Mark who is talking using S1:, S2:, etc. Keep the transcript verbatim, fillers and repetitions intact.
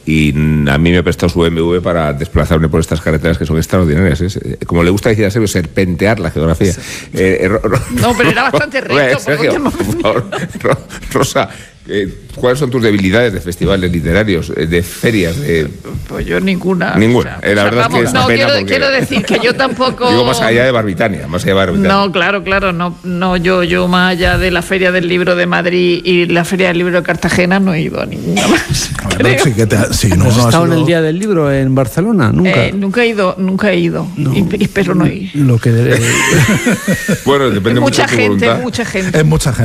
S1: y a mí me ha prestado su B M W para desplazarme por estas carreteras que son extraordinarias. Es, como le gusta decir a Sergio, serpentear la geografía. Sí. Eh, ro, ro,
S2: no, pero era bastante recto.
S1: Sergio, por favor, Rosa, eh, ¿cuáles son tus debilidades de festivales literarios, de ferias? De...
S2: Pues yo ninguna.
S1: Ninguna. O sea, eh, la verdad vamos, es que es
S2: no,
S1: pena
S2: quiero,
S1: porque...
S2: quiero decir que yo tampoco...
S1: Digo, más allá de Barbitania, más allá de Barbitania.
S2: No, claro, claro, no, no yo, yo más allá de la Feria del Libro de Madrid y la Feria del Libro de Cartagena no he ido a ninguna más.
S3: Bueno, sí que te, sí, no,
S4: ¿Has
S3: no
S4: estado
S3: sido...
S4: en el Día del Libro en Barcelona? Nunca.
S2: Eh, nunca he ido, nunca he ido. No, y, y espero no ir.
S4: Lo que...
S1: Bueno, depende
S2: mucha
S1: mucho de tu
S2: gente,
S1: voluntad.
S2: mucha gente.
S3: Es mucha gente.